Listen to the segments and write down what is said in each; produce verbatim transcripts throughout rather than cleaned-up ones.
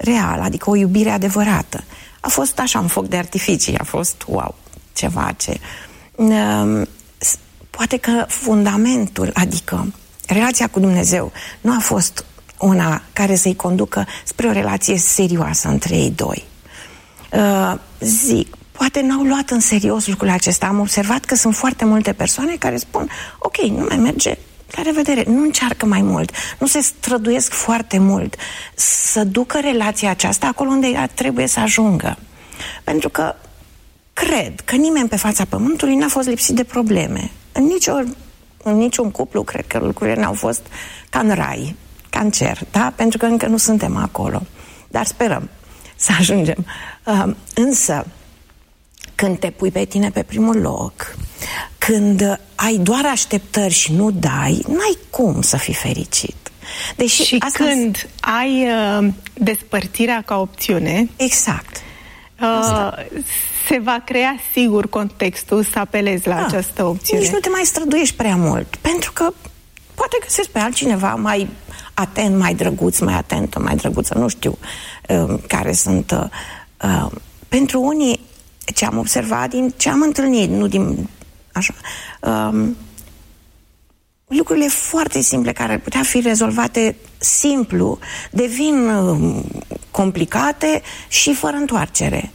real, adică o iubire adevărată. A fost așa un foc de artificii, a fost, wow, ceva ce... Uh, poate că fundamentul, adică relația cu Dumnezeu, nu a fost una care să-i conducă spre o relație serioasă între ei doi. Uh, zic, poate n-au luat în serios lucrul acesta. Am observat că sunt foarte multe persoane care spun, ok, nu mai merge, la revedere, nu încearcă mai mult, nu se străduiesc foarte mult să ducă relația aceasta acolo unde ea trebuie să ajungă. Pentru că cred că nimeni pe fața pământului n-a fost lipsit de probleme. În, nicio, în niciun cuplu cred că lucrurile n-au fost ca în rai, ca în cer, da? Pentru că încă nu suntem acolo. Dar sperăm să ajungem. Uh, însă, când te pui pe tine pe primul loc, când ai doar așteptări și nu dai, n-ai cum să fii fericit. Deși și asta când ai uh, despărțirea ca opțiune, exact. Uh, se va crea sigur contextul să apelezi la da. această opțiune. Nici nu te mai străduiești prea mult, pentru că poate găsești pe altcineva mai atent, mai drăguț, mai atentă, mai drăguță, nu știu uh, care sunt. Uh, uh, pentru unii, ce am observat, din ce am întâlnit, nu din așa, uh, lucrurile foarte simple care ar putea fi rezolvate simplu, devin uh, complicate și fără întoarcere.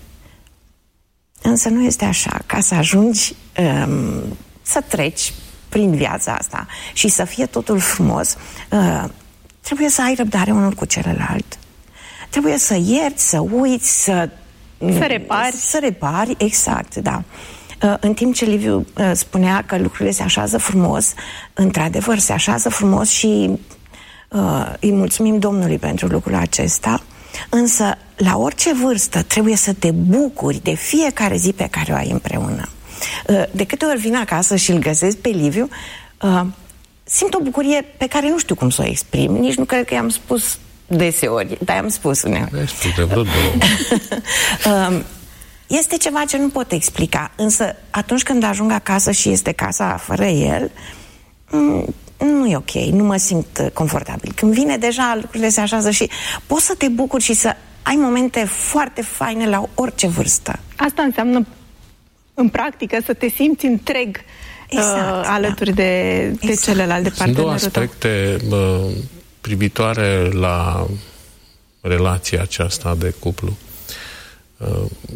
Însă nu este așa. Ca să ajungi um, să treci prin viața asta și să fie totul frumos, uh, trebuie să ai răbdare unul cu celălalt. Trebuie să ierți, să uiți, să... Să repari. Să repari, exact, da. Uh, în timp ce Liviu uh, spunea că lucrurile se așează frumos, într-adevăr se așează frumos și uh, îi mulțumim Domnului pentru lucrul acesta, însă la orice vârstă trebuie să te bucuri de fiecare zi pe care o ai împreună. Uh, de câte ori vin acasă și îl găsesc pe Liviu, uh, simt o bucurie pe care nu știu cum să o exprim, nici nu cred că i-am spus deseori, dar i-am spus uneori. uh, Este ceva ce nu pot explica, însă atunci când ajung acasă și este casa fără el, nu e ok, nu mă simt confortabil. Când vine deja, lucrurile se așează și poți să te bucuri și să ai momente foarte faine la orice vârstă. Asta înseamnă, în practică, să te simți întreg exact, uh, alături da. de, de exact. celălalt, de partenerul Sunt două aspecte uh, privitoare la relația aceasta de cuplu. Uh,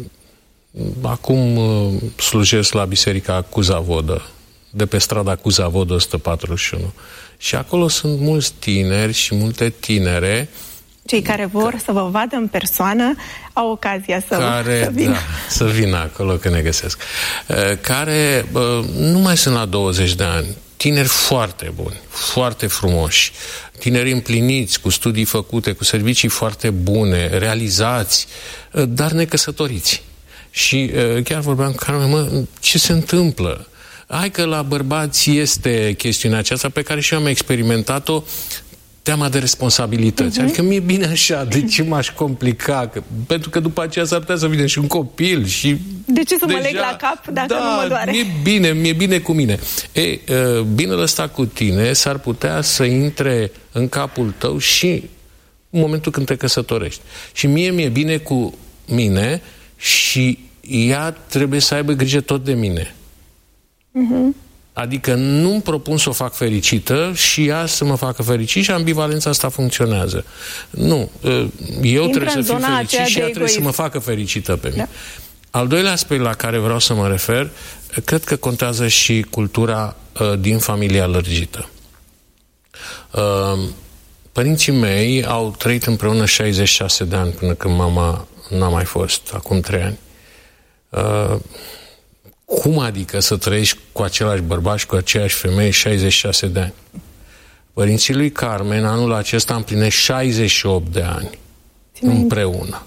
Acum slujesc la Biserica Cuzavodă, de pe strada Cuzavodă o sută patruzeci și unu. Și acolo sunt mulți tineri și multe tinere. Cei care vor că, să vă vadă în persoană au ocazia să, care, să vină. Da, să vină acolo când ne găsesc. Care nu mai sunt la douăzeci de ani. Tineri foarte buni, foarte frumoși, tineri împliniți, cu studii făcute, cu servicii foarte bune, realizați, dar necăsătoriți. Și uh, chiar vorbeam cu Carmen, mă, ce se întâmplă? Hai că la bărbați este chestiunea aceasta pe care și eu am experimentat-o, teama de responsabilități. Uh-huh. Adică mi-e bine așa, de ce m-aș complica? Că, pentru că după aceea s-ar putea să vină și un copil și... De ce să deja, mă leg la cap dacă da, nu mă doare? mi-e bine, mi-e bine cu mine. E, uh, binele ăsta cu tine s-ar putea să intre în capul tău și în momentul când te căsătorești. Și mie mi-e bine cu mine și ea trebuie să aibă grijă tot de mine. Uh-huh. Adică nu-mi propun să o fac fericită și ea să mă facă fericit și ambivalența asta funcționează. Nu. Eu Intră trebuie să fiu fericit și ea trebuie egoism. să mă facă fericită pe mine. Da. Al doilea aspect la care vreau să mă refer, cred că contează și cultura uh, din familia lărgită. Uh, părinții mei au trăit împreună șaizeci și șase de ani până când mama n-a mai fost, acum trei ani. Uh, cum adică să trăiești cu același bărbat și cu aceeași femeie șaizeci și șase de ani? Părinții lui Carmen anul acesta împlinesc șaizeci și opt de ani Ține împreună.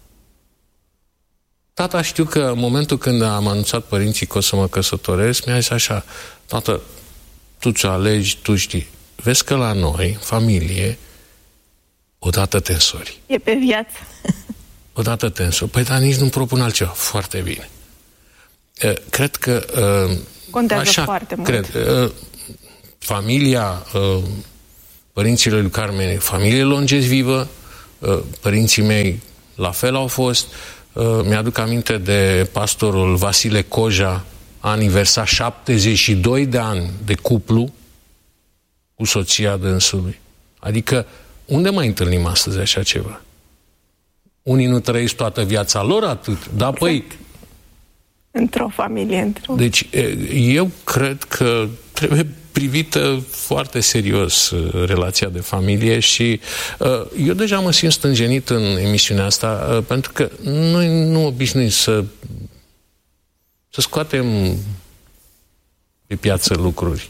Tata știu că în momentul când am anunțat părinții că o să mă căsătoresc, mi-a zis așa: tată, tu ți-o alegi, tu știi. Vezi că la noi, familie, odată te însori. E pe viață. Odată te însori. Păi, dar nici nu-mi propun altceva. Foarte bine. Cred că... Contează așa, foarte mult. Cred. Familia părinților lui Carmen, familie longevivă, părinții mei la fel au fost. Mi-aduc aminte de pastorul Vasile Koja, a aniversat șaptezeci și doi de ani de cuplu cu soția dânsului. Adică, unde mai întâlnim astăzi așa ceva? Unii nu trăiesc toată viața lor atât, dar exact. Păi... Într-o familie, într-o... Deci, eu cred că trebuie privită foarte serios relația de familie și eu deja mă simt stânjenit în emisiunea asta pentru că noi nu obișnuim să să scoatem pe piață lucruri.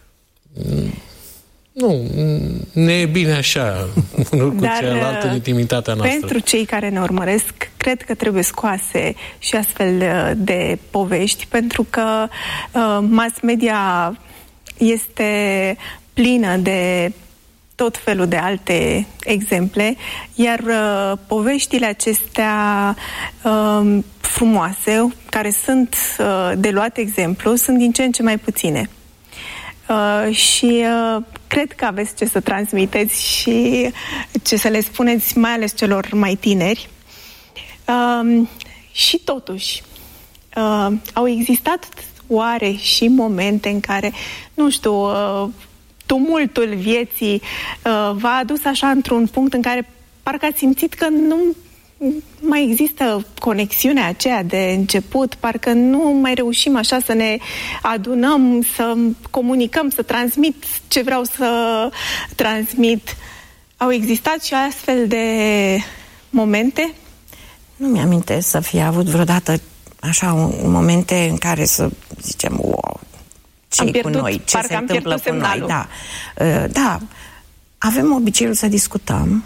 Nu, ne e bine așa, unul cu Dar, celălalt în intimitatea noastră. Pentru cei care ne urmăresc, cred că trebuie scoase și astfel de povești, pentru că uh, mass media este plină de tot felul de alte exemple, iar uh, poveștile acestea uh, frumoase, care sunt uh, de luat exemplu, sunt din ce în ce mai puține. Uh, și uh, cred că aveți ce să transmiteți și ce să le spuneți, mai ales celor mai tineri. Uh, și totuși, uh, au existat oare și momente în care, nu știu, uh, tumultul vieții uh, v-a adus așa într-un punct în care parcă ați simțit că nu mai există conexiunea aceea de început, parcă nu mai reușim așa să ne adunăm, să comunicăm, să transmit ce vreau să transmit. Au existat și astfel de momente? Nu mi-amintesc să fie avut vreodată așa un, momente în care să zicem, wow, ce cu noi, ce se întâmplă cu noi. Da. Uh, da, avem obiceiul să discutăm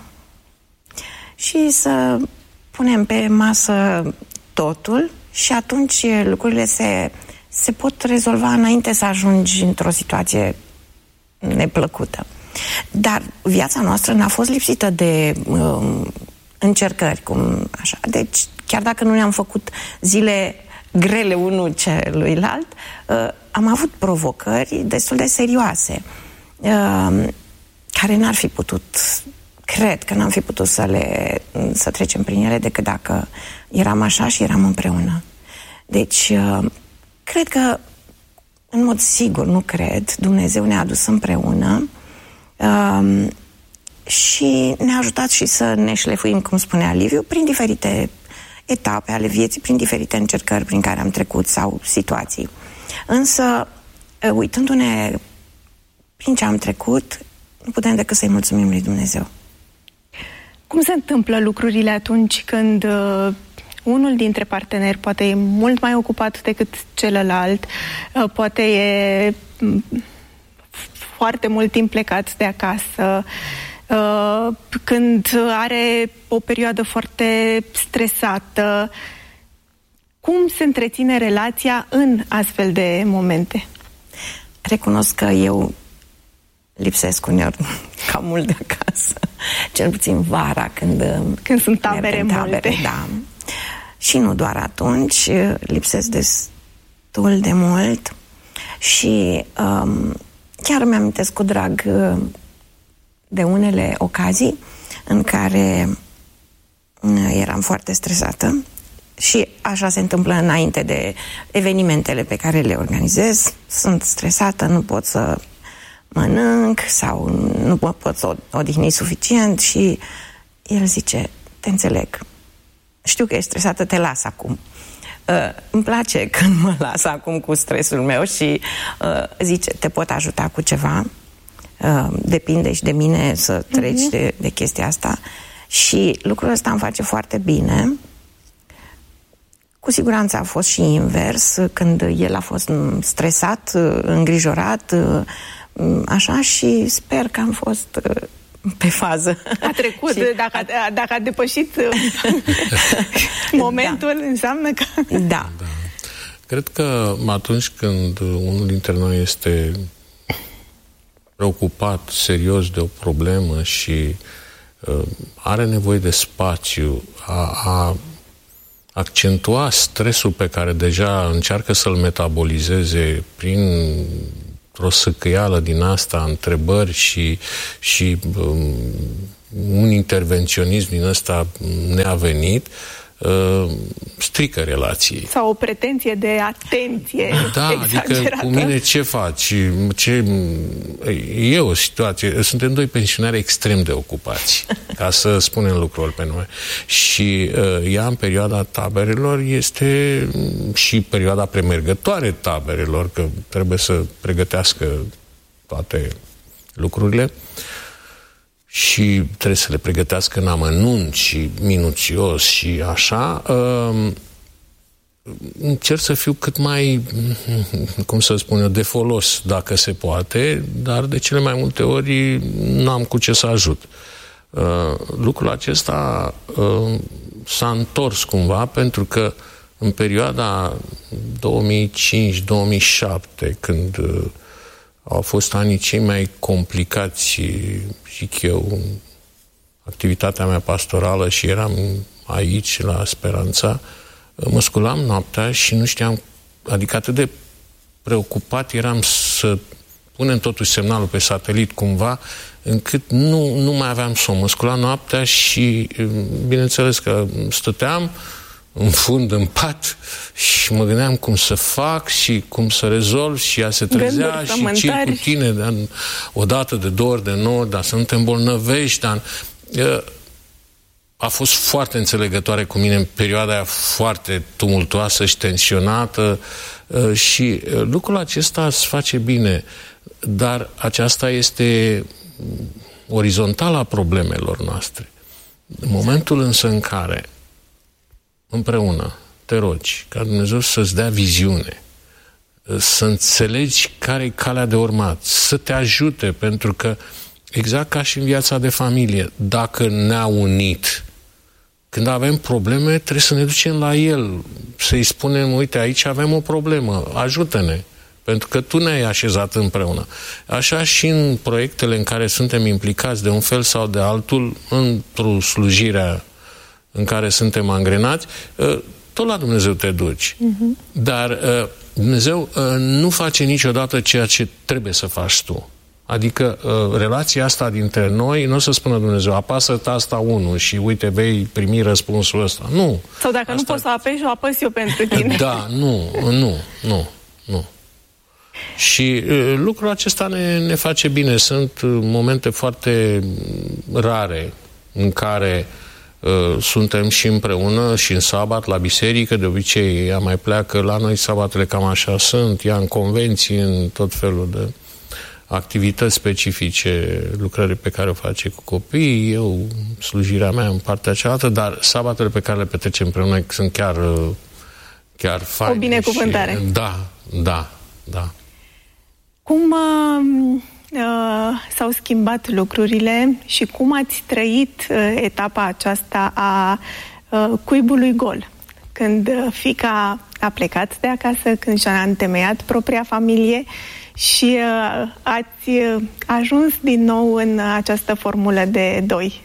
și să punem pe masă totul și atunci lucrurile se, se pot rezolva înainte să ajungi într-o situație neplăcută. Dar viața noastră n-a fost lipsită de um, încercări, cum așa. Deci, chiar dacă nu ne-am făcut zile grele unul celuilalt, uh, am avut provocări destul de serioase, uh, care n-ar fi putut, cred că n-am fi putut să le să trecem prin ele decât dacă eram așa și eram împreună. Deci, uh, cred că, în mod sigur, nu cred, Dumnezeu ne-a adus împreună uh, și ne-a ajutat și să ne șlefuim, cum spunea Liviu, prin diferite etape ale vieții, prin diferite încercări prin care am trecut sau situații. Însă, uitându-ne prin ce am trecut, nu putem decât să-i mulțumim lui Dumnezeu. Cum se întâmplă lucrurile atunci când uh, unul dintre parteneri poate e mult mai ocupat decât celălalt, uh, poate e um, foarte mult timp plecat de acasă, uh, când are o perioadă foarte stresată? Cum se întreține relația în astfel de momente? Recunosc că eu lipsesc uneori cam mult de acasă, cel puțin vara, când, când sunt tabere, tabere multe. Da. Și nu doar atunci, lipsesc destul de mult și um, chiar mi-amintesc cu drag de unele ocazii în care eram foarte stresată și așa se întâmplă înainte de evenimentele pe care le organizez. Sunt stresată, nu pot să mănânc sau nu pot, pot să odihni suficient și el zice, te înțeleg, știu că ești stresată, te las acum. Uh, îmi place când mă las acum cu stresul meu și uh, zice, te pot ajuta cu ceva, uh, depinde și de mine să treci uh-huh. de, de chestia asta și lucrul ăsta îmi face foarte bine. Cu siguranță a fost și invers, când el a fost stresat, îngrijorat, așa, și sper că am fost pe fază. A trecut, și dacă, a, dacă a depășit momentul, da. Înseamnă că... Da. Da. Cred că atunci când unul dintre noi este preocupat serios de o problemă și uh, are nevoie de spațiu, a, a accentua stresul pe care deja încearcă să-l metabolizeze prin o săcăială din asta, întrebări și, și um, un intervenționism din ăsta neavenit uh, strică relații. Sau o pretenție de atenție Da, exagerată. adică cu mine ce faci? Ce... E o situație, suntem doi pensionari extrem de ocupați, ca să spunem lucrul pe nume. Și uh, ea în perioada taberelor este și perioada premergătoare taberelor, că trebuie să pregătească toate lucrurile și trebuie să le pregătească în amănunt și minuțios și așa. Uh, încerc să fiu cât mai, cum să spun eu, de folos, dacă se poate, dar de cele mai multe ori n-am cu ce să ajut. Uh, lucrul acesta uh, s-a întors cumva, pentru că în perioada două mii cinci două mii șapte, când uh, au fost anii cei mai complicați, zic eu, în activitatea mea pastorală și eram aici, la Speranța, mă sculam noaptea și nu știam, adică atât de preocupat eram să punem totuși semnalul pe satelit cumva, încât nu, nu mai aveam somn. Mă sculam noaptea și bineînțeles că stăteam în fund, în pat și mă gândeam cum să fac și cum să rezolv și ea se trezea și ce cu tine, dar, o dată, de două ori, de nouă, dar să nu te îmbolnăvești, dar... A fost foarte înțelegătoare cu mine în perioada aia foarte tumultuoasă și tensionată și lucrul acesta îți face bine, dar aceasta este orizontala problemelor noastre. În momentul însă în care împreună te rogi ca Dumnezeu să-ți dea viziune, să înțelegi care e calea de urmat, să te ajute, pentru că exact ca și în viața de familie, dacă ne-a unit, când avem probleme, trebuie să ne ducem la el, să-i spunem, uite, aici avem o problemă, ajută-ne, pentru că tu ne-ai așezat împreună. Așa și în proiectele în care suntem implicați de un fel sau de altul, într-o slujire în care suntem angrenați, tot la Dumnezeu te duci. Uh-huh. Dar Dumnezeu nu face niciodată ceea ce trebuie să faci tu. Adică uh, relația asta dintre noi, nu o să spună Dumnezeu, apasă tasta unu și uite, vei primi răspunsul ăsta. Nu. Sau dacă asta... nu poți să apeși, o apăs eu pentru tine. Da, nu, nu, nu, nu. Și uh, lucrul acesta ne, ne face bine. Sunt uh, momente foarte rare în care uh, suntem și împreună și în sabat, la biserică, de obicei ea mai pleacă, la noi sabatele cam așa sunt, ea în convenții, în tot felul de activități specifice, lucrări pe care o face cu copiii, eu, slujirea mea în partea cealaltă, dar sabatele pe care le petrecem împreună sunt chiar, chiar faine. O binecuvântare. Și, da, da, da. Cum uh, uh, s-au schimbat lucrurile și cum ați trăit uh, etapa aceasta a uh, cuibului gol? Când uh, fiica a plecat de acasă, când și-a întemeiat propria familie și uh, ați uh, ajuns din nou în această formulă de doi.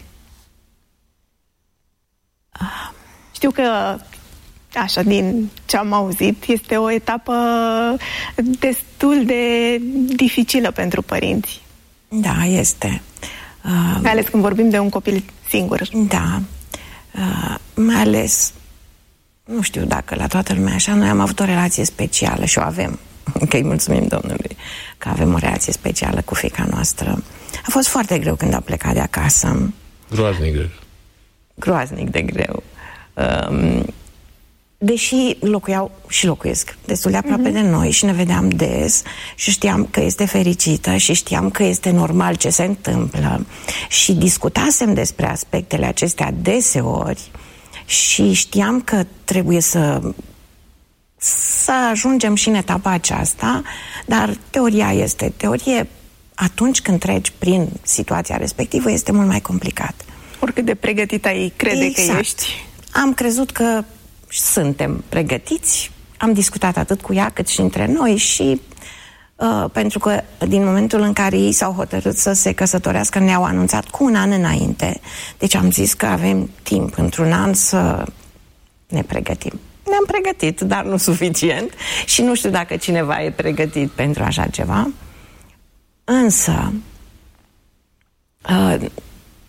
Știu că, așa, din ce am auzit, este o etapă destul de dificilă pentru părinți. Da, este. Uh, mai ales când vorbim de un copil singur. Da. Uh, mai ales, nu știu dacă la toată lumea așa, noi am avut o relație specială și o avem. Că îi mulțumim Domnului că avem o relație specială cu fiica noastră. A fost foarte greu când a plecat de acasă. Groaznic greu. Groaznic de greu. Um, deși locuiau și locuiesc destul de aproape uh-huh. de noi și ne vedeam des și știam că este fericită și știam că este normal ce se întâmplă și discutasem despre aspectele acestea deseori și știam că trebuie să să ajungem și în etapa aceasta, dar teoria este teorie. Atunci când treci prin situația respectivă este mult mai complicat. Oricât de pregătit ai crede exact. Că ești. Am crezut că suntem pregătiți, am discutat atât cu ea cât și între noi și uh, pentru că din momentul în care ei s-au hotărât să se căsătorească ne-au anunțat cu un an înainte, deci am zis că avem timp într-un an să ne pregătim. Ne-am pregătit, dar nu suficient și nu știu dacă cineva e pregătit pentru așa ceva. Însă,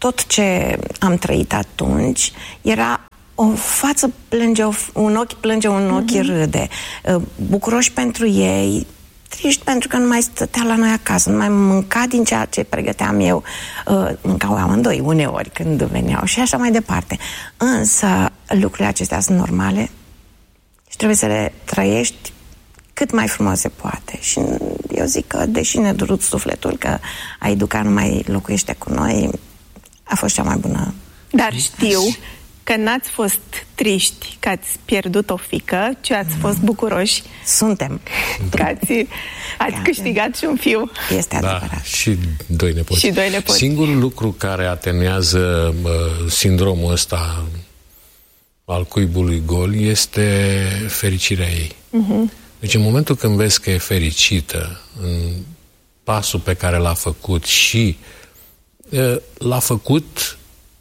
tot ce am trăit atunci era o față plânge, un ochi plânge, un ochi uh-huh. râde. Bucuroși pentru ei, triști pentru că nu mai stătea la noi acasă, nu mai mânca din ceea ce pregăteam eu. Mâncau amândoi uneori când veneau și așa mai departe. Însă lucrurile acestea sunt normale și trebuie să le trăiești cât mai frumos se poate. Și eu zic că, deși ne durut sufletul că Aiduca nu mai locuiește cu noi, a fost cea mai bună. Dar știu că n-ați fost triști că ați pierdut o fiică, ci ați fost bucuroși. Suntem. Că ați, ați câștigat și un fiu. Este adevărat. Da, și doi nepoți. Și doi nepoți. Singurul lucru care atenuează uh, sindromul ăsta al cuibului gol este fericirea ei. Uh-huh. Deci în momentul când vezi că e fericită în pasul pe care l-a făcut și uh, l-a făcut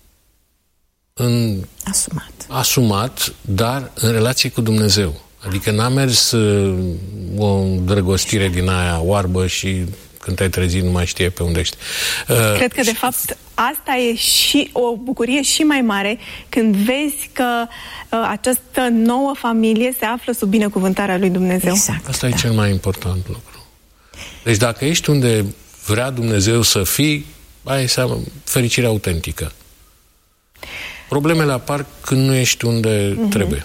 în asumat. asumat, dar în relație cu Dumnezeu. Adică n-a mers uh, o îndrăgostire din aia oarbă și când te-ai trezit nu mai știe pe unde ești. Uh, Cred că, de fapt, asta e și o bucurie și mai mare când vezi că uh, această nouă familie se află sub binecuvântarea lui Dumnezeu. Exact, asta da. e cel mai important lucru. Deci dacă ești unde vrea Dumnezeu să fii, aia înseamnă fericirea autentică. Problemele apar când nu ești unde uh-huh. trebuie.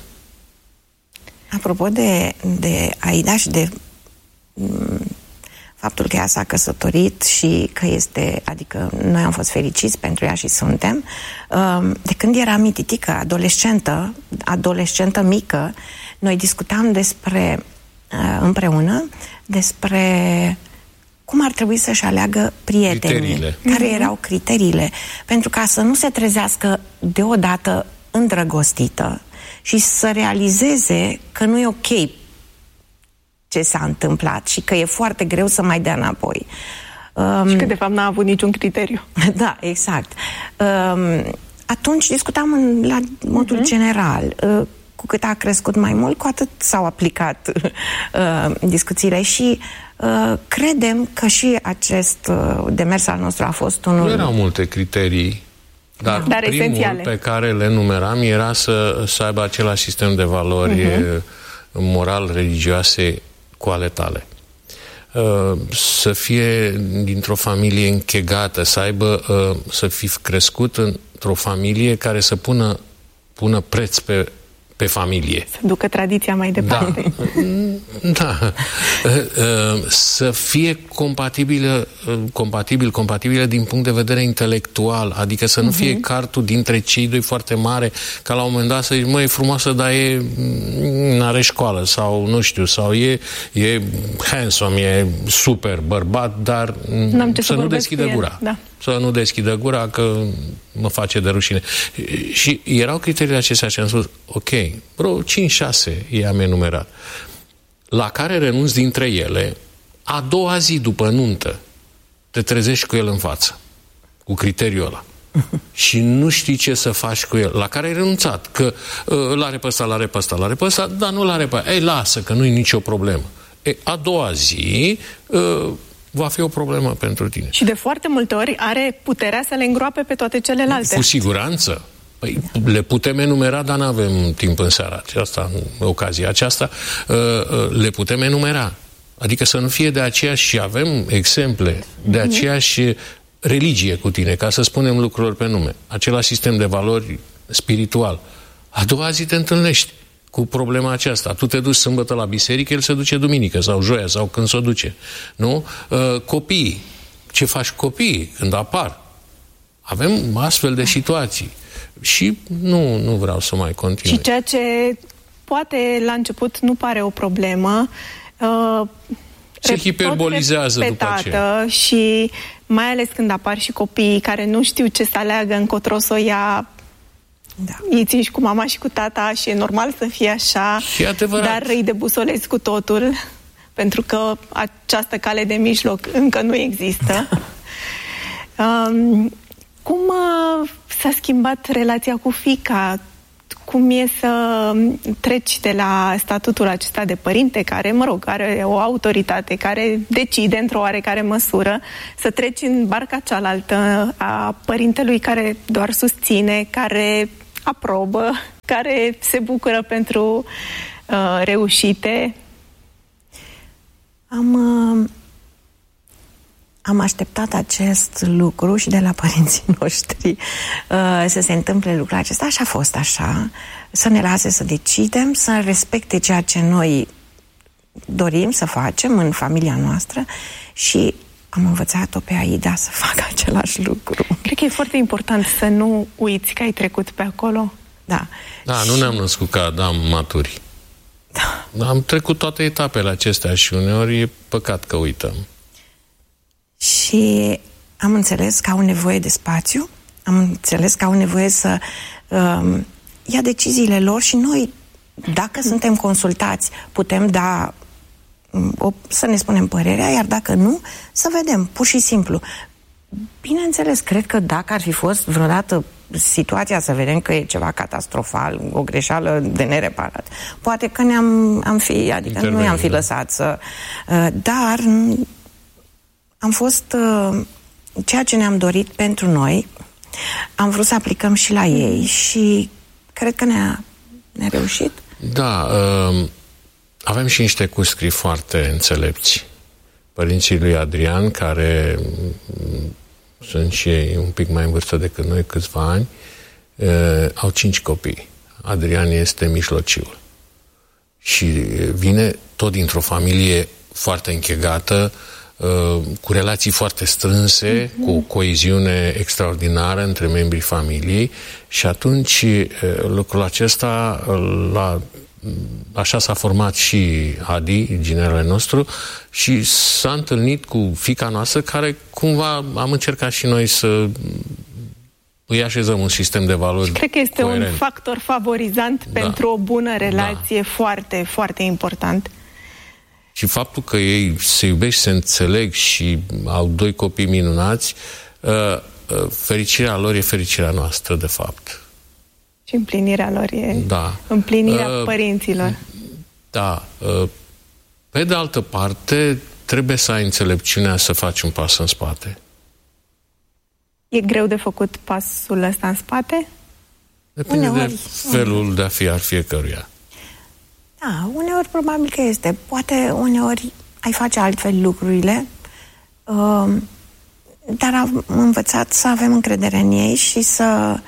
Apropo de, de Aida și de m, faptul că ea s-a căsătorit și că este, adică noi am fost fericiți pentru ea și suntem, de când eram mititică, adolescentă, adolescentă mică, noi discutam despre, împreună, despre cum ar trebui să-și aleagă prietenii, criteriile. Care erau criteriile, pentru ca să nu se trezească deodată îndrăgostită și să realizeze că nu e ok ce s-a întâmplat și că e foarte greu să mai dea înapoi. Um, și că de fapt n-a avut niciun criteriu. Da, exact. Um, atunci discutam în, la modul uh-huh. general. Uh, cu cât a crescut mai mult, cu atât s-au aplicat uh, discuțiile și uh, credem că și acest uh, demers al nostru a fost unul... Nu erau multe criterii, dar, dar primul esențiale. Pe care le numeram era să, să aibă același sistem de valori uh-huh. moral-religioase cu ale tale. Uh, să fie dintr-o familie închegată, să aibă, uh, să fi crescut într-o familie care să pună, pună preț pe pe familie. Să ducă tradiția mai departe. Da. da. Să fie compatibilă, compatibil, compatibilă din punct de vedere intelectual, adică să nu uh-huh. fie cartul dintre cei doi foarte mare, ca la un moment dat să zici, mă, e frumoasă, dar e, n-are școală, sau nu știu, sau e, e handsome, e super bărbat, dar să, să nu deschidă gura. Da. Să nu deschidă gura, că mă face de rușine. Și erau criteriile acestea și am spus, ok, vreo cinci șase i-am enumerat, la care renunți dintre ele, a doua zi după nuntă, te trezești cu el în față, cu criteriul ăla. Și nu știi ce să faci cu el, la care ai renunțat, că uh, l-are pe ăsta, l-are pe ăsta, l-are pe ăsta, dar nu l-are pe ăsta. Ei, lasă, că nu-i nicio problemă. E, a doua zi... Uh, va fi o problemă pentru tine. Și de foarte multe ori are puterea să le îngroape pe toate celelalte. Cu siguranță. Păi, le putem enumera, dar nu avem timp în seara aceasta, în ocazia aceasta, le putem enumera. Adică să nu fie de aceeași, și avem exemple, de aceeași religie cu tine, ca să spunem lucrurilor pe nume. Același sistem de valori spiritual. A doua zi te întâlnești cu problema aceasta. Tu te duci sâmbătă la biserică, el se duce duminică sau joia sau când se duce. Nu? Uh, copiii. Ce faci copiii când apar? Avem astfel de situații. Și nu, nu vreau să mai continui. Și ceea ce poate la început nu pare o problemă, uh, se hiperbolizează după aceea. Și mai ales când apar și copiii care nu știu ce să aleagă, încotro să o ia. Da. Îi ții și cu mama și cu tata și e normal să fie așa, dar îi debusolezi cu totul, pentru că această cale de mijloc încă nu există. um, cum uh, s-a schimbat relația cu fiica? cum e să treci de la statutul acesta de părinte, care, mă rog, are o autoritate, care decide într-o oarecare măsură, să treci în barca cealaltă a părintelui care doar susține, care aprobă, care se bucură pentru uh, reușite? Am... Uh... Am așteptat acest lucru și de la părinții noștri uh, să se întâmple lucrul acesta și a fost așa, să ne lase să decidem, să respecte ceea ce noi dorim să facem în familia noastră și am învățat-o pe Aida să facă același lucru. Cred că e foarte important să nu uiți că ai trecut pe acolo. Da. Da, nu ne-am născut ca Adam maturi. Da. Am trecut toate etapele acestea și uneori e păcat că uităm. Și am înțeles că au nevoie de spațiu, am înțeles că au nevoie să um, ia deciziile lor și noi, dacă suntem consultați, putem da, um, o, să ne spunem părerea, iar dacă nu, să vedem, pur și simplu. Bineînțeles, cred că dacă ar fi fost vreodată situația să vedem că e ceva catastrofal, o greșeală de nereparat, poate că ne-am am fi, adică nu i-am fi lăsat să... Uh, dar... Am fost uh, ceea ce ne-am dorit pentru noi, am vrut să aplicăm și la ei și cred că ne-a, ne-a reușit. Da, uh, avem și niște cuscri foarte înțelepți. Părinții lui Adrian, care sunt și ei un pic mai în vârstă decât noi, câțiva ani, uh, au cinci copii. Adrian este mijlociul. Și vine tot dintr-o familie foarte închegată, cu relații foarte strânse, mm-hmm. cu o coeziune extraordinară între membrii familiei și atunci lucrul acesta la, așa s-a format și Adi, ginerele nostru, și s-a întâlnit cu fiica noastră care cumva am încercat și noi să îi așezăm un sistem de valori. Cred că este coerent. Un factor favorizant da. Pentru o bună relație da. Foarte, foarte important. Și faptul că ei se iubesc, se înțeleg și au doi copii minunați, fericirea lor e fericirea noastră, de fapt. Și împlinirea lor e da. Împlinirea uh, părinților. Da. Uh, pe de altă parte, trebuie să ai înțelepciunea să faci un pas în spate. E greu de făcut pasul ăsta în spate? Depinde uneori, de felul uneori. De a fi al fiecăruia. Da, uneori probabil că este. Poate uneori ai face altfel lucrurile, uh, dar am învățat să avem încredere în ei și să...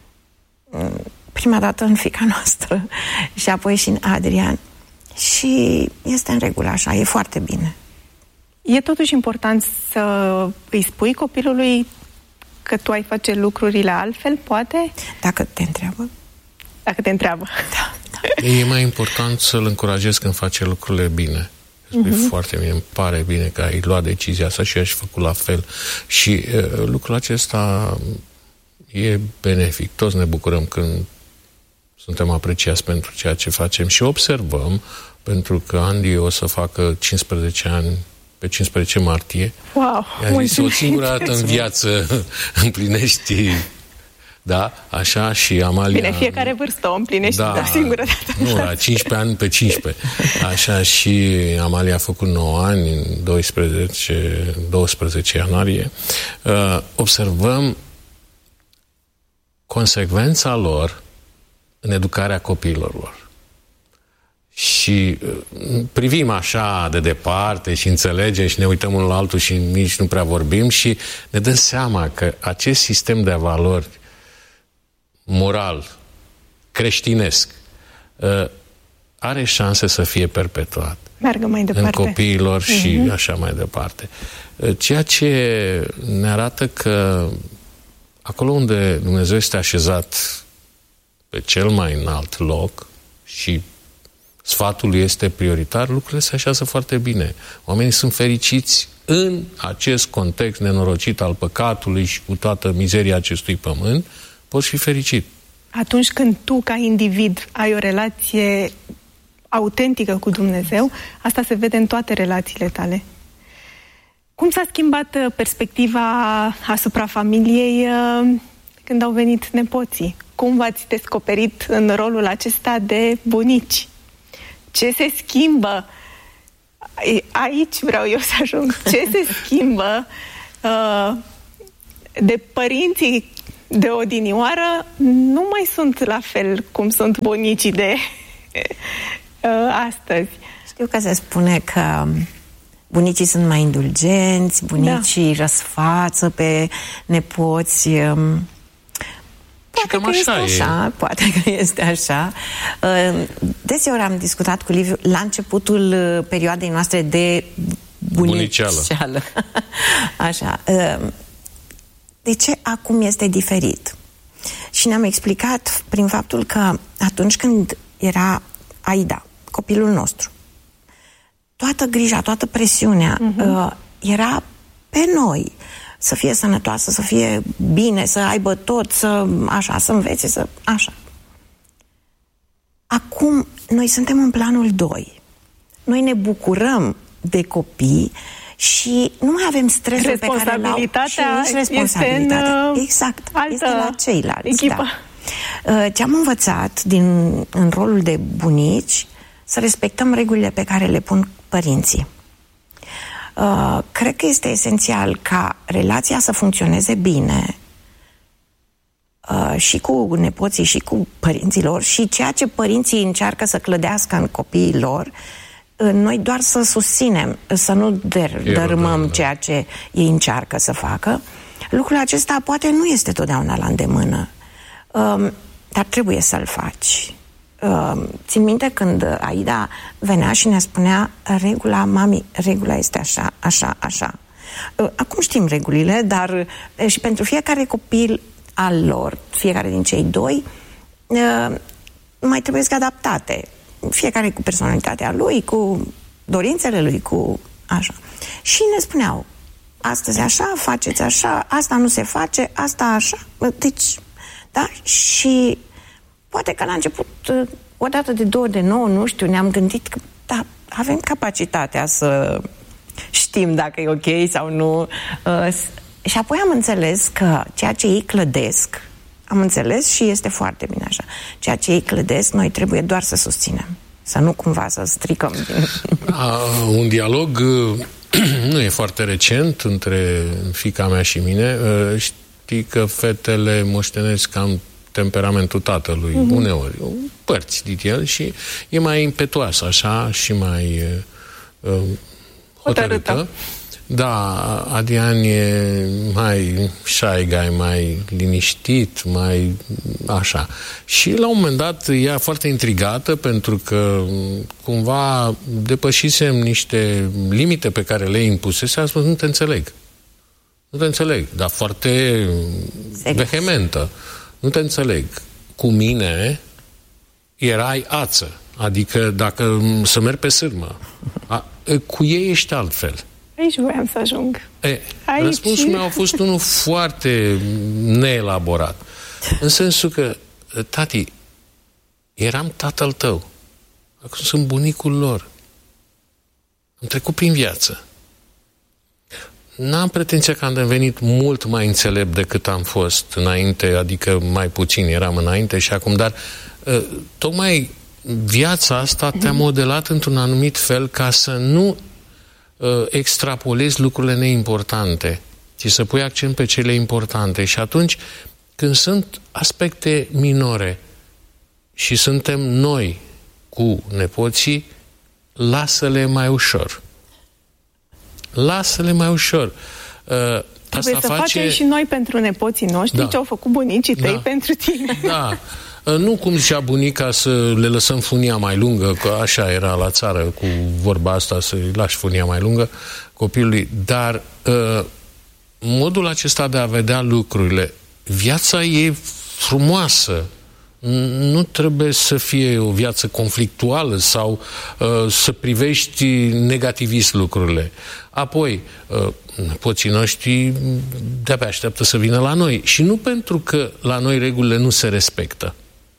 prima dată în fiica noastră și apoi și în Adrian. Și este în regulă așa, e foarte bine. E totuși important să îi spui copilului că tu ai face lucrurile altfel, poate? Dacă te întreabă. Dacă te întreabă. Da. E mai important să-l încurajezi când face lucrurile bine. Este uh-huh. foarte bine, îmi pare bine că ai luat decizia asta și aș făcut la fel. Și uh, lucrul acesta e benefic. Toți ne bucurăm când suntem apreciați pentru ceea ce facem și observăm, pentru că Andy o să facă cincisprezece ani pe cincisprezece martie. Wow! I-a zis, o singură dată în viață împlinești. Da, așa, și Amalia... Bine, fiecare vârstă o împlinește da, o singură dată. Nu, la cincisprezece ani pe cincisprezece. Așa, și Amalia a făcut nouă ani, în doisprezece, doisprezece ianuarie. Uh, observăm consecvența lor în educarea copiilor lor. Și uh, privim așa de departe și înțelegem și ne uităm unul la altul și nici nu prea vorbim și ne dăm seama că acest sistem de valori moral, creștinesc, are șanse să fie perpetuat. Meargă mai departe. În copiilor și uh-huh. așa mai departe. Ceea ce ne arată că acolo unde Dumnezeu este așezat pe cel mai înalt loc și sfatul este prioritar, lucrurile se așează foarte bine. Oamenii sunt fericiți în acest context nenorocit al păcatului și cu toată mizeria acestui pământ, poți fi fericit. Atunci când tu, ca individ, ai o relație autentică cu Dumnezeu, asta se vede în toate relațiile tale. Cum s-a schimbat perspectiva asupra familiei când au venit nepoții? cum v-ați descoperit în rolul acesta de bunici? Ce se schimbă? Aici vreau eu să ajung. Ce se schimbă uh, de părinții de odinioară nu mai sunt la fel cum sunt bunicii de uh, astăzi. Știu că se spune că bunicii sunt mai indulgenți, bunicii da. răsfață pe nepoți. Um, poate că este așa, poate că este așa. Uh, deseori am discutat cu Liviu la începutul perioadei noastre de bunicială. bunicială. Așa. Uh, De ce acum este diferit? Și ne-am explicat prin faptul că atunci când era Aida, copilul nostru, toată grija, toată presiunea uh-huh. uh, era pe noi. Să fie sănătoasă, să fie bine, să aibă tot, să așa, să învețe, să așa. Acum, noi suntem în planul doi. Noi ne bucurăm de copii și nu mai avem stresul pe care l-au și nici responsabilitatea. Este în, exact, este la ceilalți. Echipă. Da. Ce am învățat din, în rolul de bunici, să respectăm regulile pe care le pun părinții. Uh, cred că este esențial ca relația să funcționeze bine uh, și cu nepoții și cu părinții lor și ceea ce părinții încearcă să clădească în copiii lor, noi doar să susținem, să nu dăr- dărâmăm ceea ce ei încearcă să facă. Lucrul acesta poate nu este totdeauna la îndemână, um, dar trebuie să-l faci. Um, țin minte când Aida venea și ne spunea regula, mami, regula este așa, așa, așa. Uh, acum știm regulile, dar uh, și pentru fiecare copil al lor, fiecare din cei doi, uh, mai trebuie să adaptate. Fiecare cu personalitatea lui, cu dorințele lui, cu așa. Și ne spuneau, astăzi așa, faceți așa, asta nu se face, asta așa. Deci, da? Și poate că la început, o dată de două, de nouă, nu știu, ne-am gândit că, da, avem capacitatea să știm dacă e ok sau nu. Uh, și apoi am înțeles că ceea ce ei clădesc, am înțeles și este foarte bine așa. Ceea ce ei clădesc, noi trebuie doar să susținem. Să nu cumva să stricăm. A, un dialog nu e foarte recent între fiica mea și mine. Știi că fetele moștenesc cam temperamentul tatălui, uh-huh. uneori, părți din el și e mai impetuoasă așa și mai uh, hotărâtă. hotărâtă. Da, Adrian e mai shy guy, mai liniștit, mai așa. Și la un moment dat ea foarte intrigată pentru că cumva depășisem niște limite pe care le impusese, a spus, nu te înțeleg. Nu te înțeleg, dar foarte vehementă. Nu te înțeleg. Cu mine erai ață. Adică dacă să merg pe sârmă, a, cu ei ești altfel. Aici voiam să ajung. E, răspunsul meu a fost unul foarte neelaborat. În sensul că, tati, eram tatăl tău. Acum sunt bunicul lor. Am trecut prin viață. N-am pretenția că am devenit mult mai înțelept decât am fost înainte, adică mai puțin eram înainte și acum, dar tocmai viața asta te-a modelat într-un anumit fel ca să nu extrapolezi lucrurile neimportante, ci să pui accent pe cele importante. Și atunci, când sunt aspecte minore și suntem noi cu nepoții, lasă-le mai ușor. Lasă-le mai ușor. Uh, Trebuie asta să face... facem și noi pentru nepoții noștri da. ce au făcut bunicii tăi da. pentru tine. Da. Nu cum zicea bunica să le lăsăm funia mai lungă, că așa era la țară cu vorba asta, să-i lași funia mai lungă copilului, dar uh, modul acesta de a vedea lucrurile, viața e frumoasă, nu trebuie să fie o viață conflictuală sau uh, să privești negativist lucrurile. Apoi, uh, nepoții noștri de-abia așteaptă să vină la noi și nu pentru că la noi regulile nu se respectă,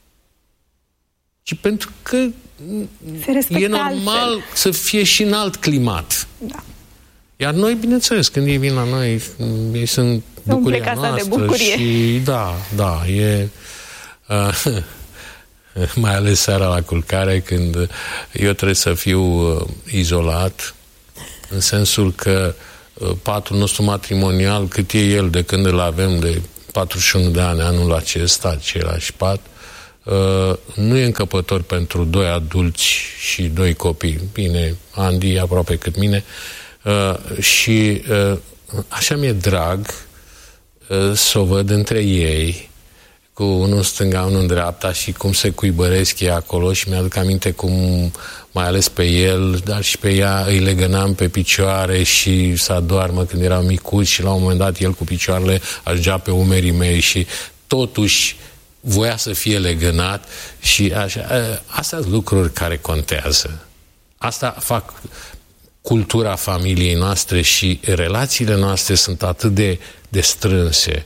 ci pentru că e normal altfel. Să fie și în alt climat. Da. Iar noi, bineînțeles, când ei vin la noi, ei sunt bucuria noastră. De bucurie. Și da, da, e... Uh, mai ales seara la culcare, când eu trebuie să fiu uh, izolat, în sensul că uh, patul nostru matrimonial, cât e el de când îl avem, de patruzeci și unu de ani, anul acesta, același pat, uh, nu e încăpător pentru doi adulți și doi copii. Bine, Andy aproape cât mine. Uh, și uh, așa mi-e drag uh, să o văd între ei, cu unul în stânga, unul în dreapta, și cum se cuibăresc ei acolo, și mi-aduc aminte cum, mai ales pe el, dar și pe ea, îi legănam pe picioare și să adoarmă când erau micuți, și la un moment dat el cu picioarele ajungea pe umerii mei și totuși voia să fie legănat. Și așa, astea sunt lucruri care contează. Asta fac cultura familiei noastre și relațiile noastre sunt atât de, de strânse.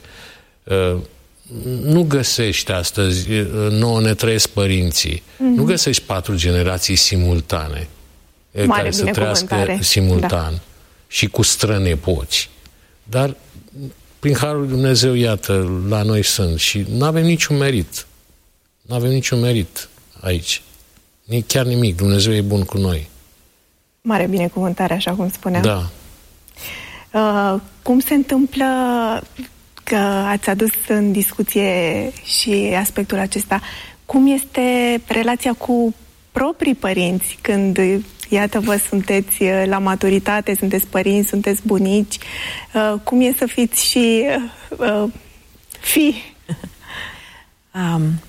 Nu găsești astăzi, nouă ne trăiesc părinții, mm-hmm. nu găsești patru generații simultane, mare care să trăiască simultan, da. Și cu strănepoți. Dar prin harul lui Dumnezeu, iată, la noi sunt și nu avem niciun merit. Nu avem niciun merit aici. Nici chiar nimic. Dumnezeu e bun cu noi. Mare binecuvântare, așa cum spuneam. Da. Uh, cum se întâmplă că ați adus în discuție și aspectul acesta? Cum este relația cu proprii părinți când, iată, vă sunteți la maturitate, sunteți părinți, sunteți bunici? Uh, cum e să fiți și uh, fii? Um,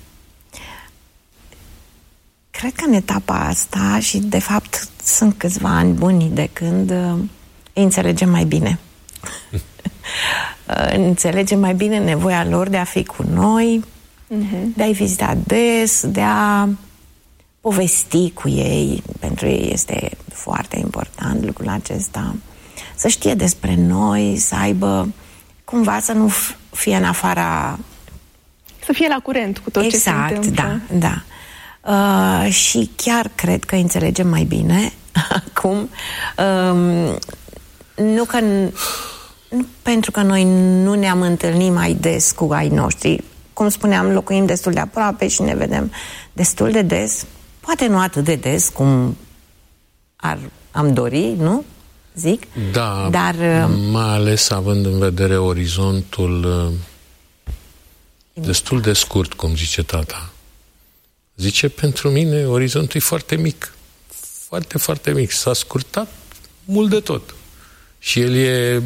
cred că în etapa asta, și de fapt sunt câțiva ani buni de când uh, îi înțelegem mai bine. Înțelegem mai bine nevoia lor de a fi cu noi, uh-huh. de a-i vizita des, de a povesti cu ei. Pentru ei este foarte important lucrul acesta. Să știe despre noi, să aibă, cumva să nu fie în afara... Să fie la curent cu tot exact, ce se întâmplă. Exact, da, da. Uh, și chiar cred că înțelegem mai bine acum. Uh, nu că... Nu pentru că noi nu ne-am întâlnit mai des cu ai noștri. Cum spuneam, locuim destul de aproape și ne vedem destul de des. Poate nu atât de des cum ar, am dori, nu? Zic. Da, dar mai ales având în vedere orizontul destul de scurt, cum zice tata. Zice, pentru mine orizontul e foarte mic. Foarte, foarte mic. S-a scurtat mult de tot. Și el e...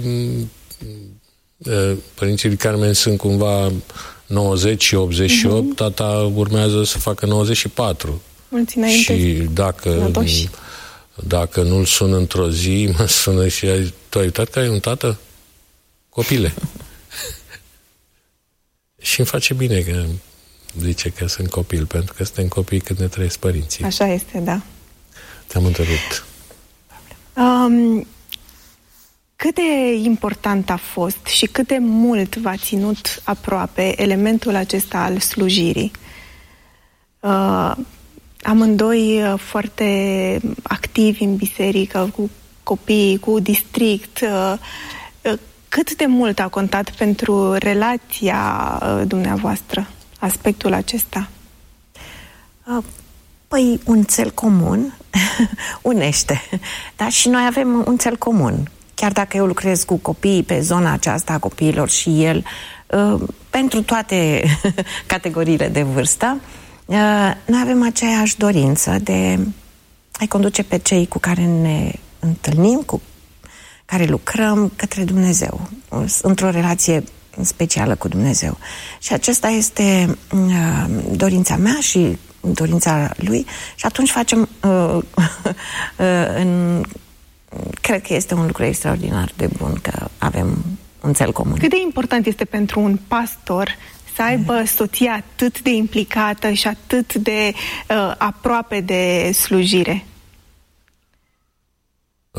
Părinții lui Carmen sunt cumva nouăzeci și optzeci și opt, uh-huh. Tata urmează să facă nouăzeci și patru. Mulți înainte. Și dacă, dacă nu-l sun într-o zi, mă sună și ai, tu ai uitat că ai un tată? Copile. Și îmi face bine că zice că sunt copil, pentru că suntem copii când ne trăiesc părinții. Așa este, da. Te-am întrerupt. Um, cât de important a fost și cât de mult v-a ținut aproape elementul acesta al slujirii? Uh, amândoi uh, foarte activi în biserică, cu copiii, cu district. Uh, uh, cât de mult a contat pentru relația uh, dumneavoastră aspectul acesta? Uh, păi, un cel comun unește. Dar și noi avem un cel comun. Chiar dacă eu lucrez cu copiii pe zona aceasta a copiilor și el, uh, pentru toate categoriile de vârstă, uh, noi avem aceeași dorință de a-i conduce pe cei cu care ne întâlnim, cu care lucrăm, către Dumnezeu, într-o relație specială cu Dumnezeu. Și acesta este uh, dorința mea și dorința lui și atunci facem uh, uh, în cred că este un lucru extraordinar de bun că avem un cel comun. Cât de important este pentru un pastor să aibă soția atât de implicată și atât de uh, aproape de slujire? Uh,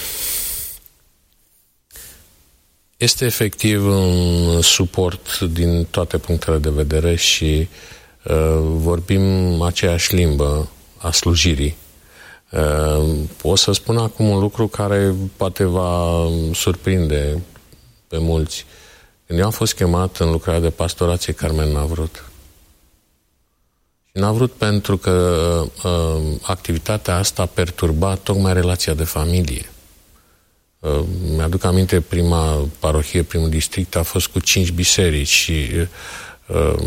este efectiv un suport din toate punctele de vedere și uh, vorbim aceeași limbă a slujirii. Uh, o să spun acum un lucru care poate va surprinde pe mulți. Când eu am fost chemat în lucrarea de pastorație, Carmen n-a vrut. Și n-a vrut pentru că uh, activitatea asta a perturbat tocmai relația de familie. Uh, mi-aduc aminte, prima parohie, primul district a fost cu cinci biserici și uh,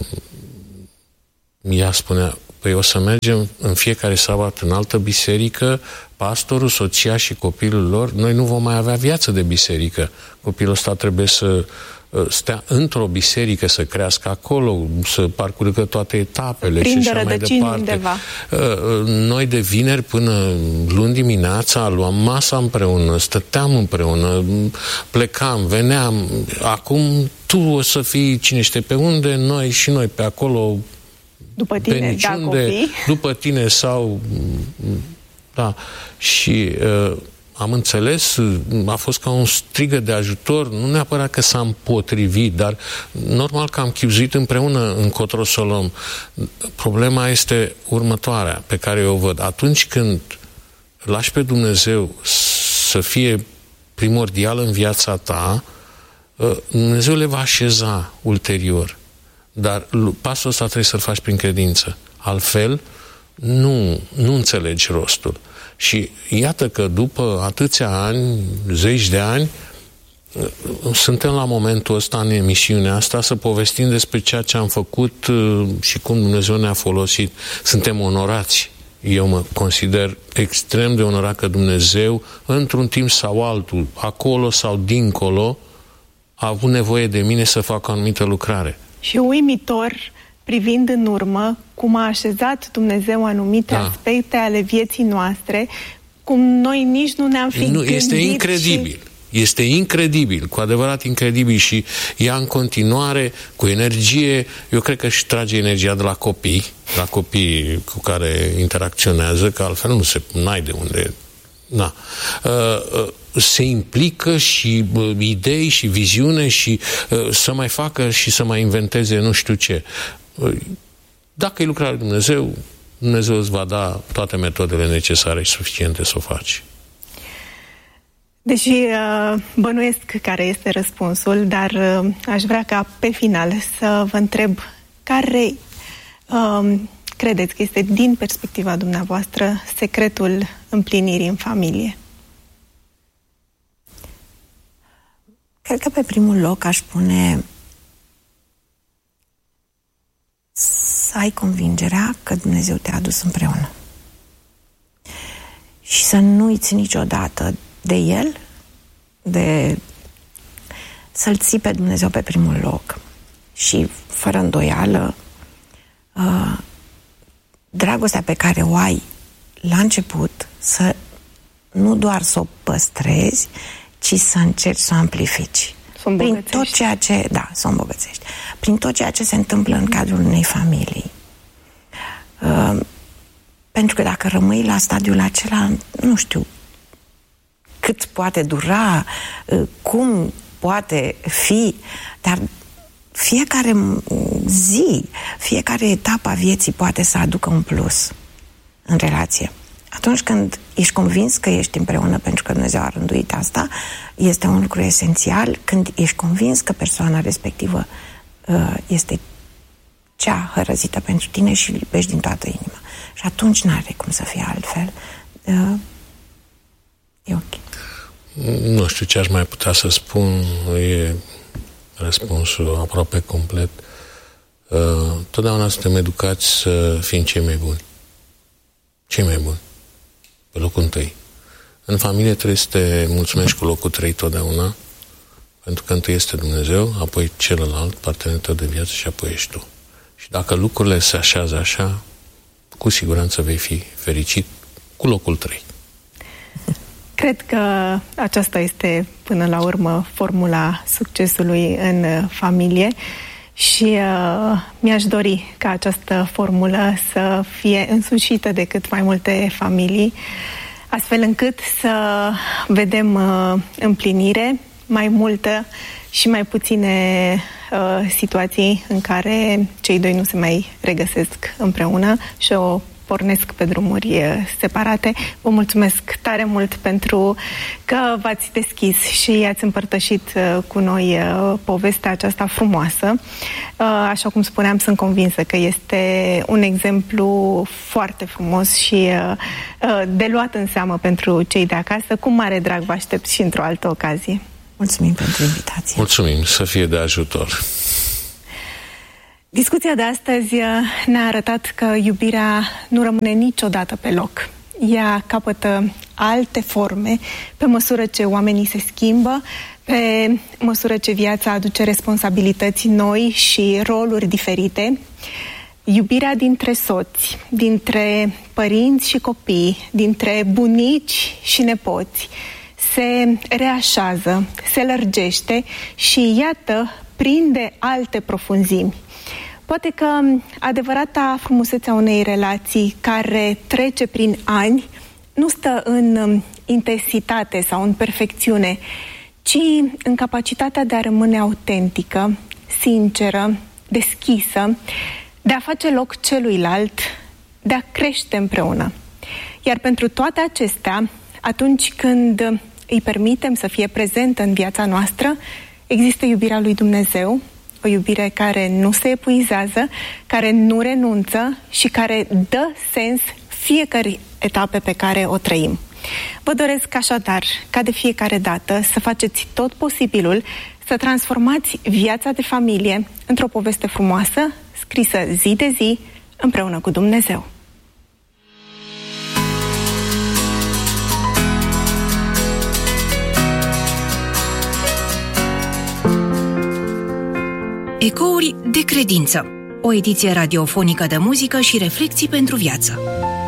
ea spunea, păi o să mergem în fiecare sabat în altă biserică, pastorul, soția și copilul lor, noi nu vom mai avea viață de biserică. Copilul ăsta trebuie să stea într-o biserică, să crească acolo, să parcurgă toate etapele și așa mai departe. Undeva. Noi de vineri până luni dimineața luam masa împreună, stăteam împreună, plecam, veneam. Acum tu o să fii cine știe pe unde, noi și noi pe acolo, după tine, pe niciunde, da, copii. După tine sau... Da. Și... Uh, am înțeles, a fost ca un strigă de ajutor, nu neapărat că s-a împotrivit, dar normal că am chibzuit împreună încotro să o luăm. Problema este următoarea, pe care eu o văd. Atunci când lași pe Dumnezeu să fie primordial în viața ta, Dumnezeu le va așeza ulterior. Dar pasul ăsta trebuie să-l faci prin credință. Altfel, nu, nu înțelegi rostul. Și iată că după atâția ani, zeci de ani, suntem la momentul ăsta în emisiunea asta să povestim despre ceea ce am făcut și cum Dumnezeu ne-a folosit. Suntem onorați. Eu mă consider extrem de onorat că Dumnezeu, într-un timp sau altul, acolo sau dincolo, a avut nevoie de mine să fac o anumită lucrare. Și uimitor, privind în urmă, cum a așezat Dumnezeu anumite da. aspecte ale vieții noastre, cum noi nici nu ne-am fi nu, gândit. Este incredibil. Și... Este incredibil, cu adevărat incredibil și ea în continuare, cu energie, eu cred că își trage energia de la copii, la copii cu care interacționează, că altfel nu se n-ai de unde... Da. Uh, uh, se implică și uh, idei și viziune și uh, să mai facă și să mai inventeze nu știu ce. Uh, dacă e lucrarea lui Dumnezeu, Dumnezeu îți va da toate metodele necesare și suficiente să o faci. Deși uh, bănuiesc care este răspunsul, dar uh, aș vrea ca pe final să vă întreb care uh, credeți că este, din perspectiva dumneavoastră, secretul împlinirii în familie? Cred că pe primul loc aș pune să ai convingerea că Dumnezeu te-a adus împreună. Și să nu uiți niciodată de El, de să-L ții pe Dumnezeu pe primul loc. Și, fără îndoială, uh, dragostea pe care o ai la început, să nu doar să o păstrezi, ci să încerci să o amplifici. Prin tot ceea ce, da, să o îmbogățești. Prin tot ceea ce se întâmplă în cadrul unei familii. Uh, pentru că dacă rămâi la stadiul acela, nu știu cât poate dura, uh, cum poate fi, dar fiecare zi, fiecare etapă a vieții poate să aducă un plus în relație. Atunci când ești convins că ești împreună pentru că Dumnezeu a rânduit asta, este un lucru esențial. Când ești convins că persoana respectivă uh, este cea hărăzită pentru tine și îl iubești din toată inima. Și atunci n-are cum să fie altfel. Uh, e ok. Nu știu ce aș mai putea să spun. E răspunsul aproape complet. Uh, totdeauna suntem educați să fim cei mai buni. Cei mai buni. Pe locul întâi. În familie trebuie să te mulțumești cu locul trei totdeauna, pentru că întâi este Dumnezeu, apoi celălalt, partenerul tău de viață și apoi ești tu. Și dacă lucrurile se așează așa, cu siguranță vei fi fericit cu locul trei. Cred că aceasta este, până la urmă, formula succesului în familie și uh, mi-aș dori ca această formulă să fie însușită de cât mai multe familii, astfel încât să vedem uh, împlinire mai multă și mai puține uh, situații în care cei doi nu se mai regăsesc împreună și o pornesc pe drumuri separate. Vă mulțumesc tare mult pentru că v-ați deschis și ați împărtășit cu noi povestea aceasta frumoasă. Așa cum spuneam, sunt convinsă că este un exemplu foarte frumos și de luat în seamă pentru cei de acasă. Cu mare drag vă aștept și într-o altă ocazie. Mulțumim pentru invitație. Mulțumim, să fie de ajutor. Discuția de astăzi ne-a arătat că iubirea nu rămâne niciodată pe loc. Ea capătă alte forme pe măsură ce oamenii se schimbă, pe măsură ce viața aduce responsabilități noi și roluri diferite. Iubirea dintre soți, dintre părinți și copii, dintre bunici și nepoți se reașează, se lărgește și, iată, prinde alte profunzimi. Poate că adevărata frumusețe a unei relații care trece prin ani nu stă în intensitate sau în perfecțiune, ci în capacitatea de a rămâne autentică, sinceră, deschisă, de a face loc celuilalt, de a crește împreună. Iar pentru toate acestea, atunci când îi permitem să fie prezentă în viața noastră, există iubirea lui Dumnezeu, o iubire care nu se epuizează, care nu renunță și care dă sens fiecare etape pe care o trăim. Vă doresc așadar, ca de fiecare dată, să faceți tot posibilul să transformați viața de familie într-o poveste frumoasă, scrisă zi de zi, împreună cu Dumnezeu. Ecouri de credință, o ediție radiofonică de muzică și reflexii pentru viață.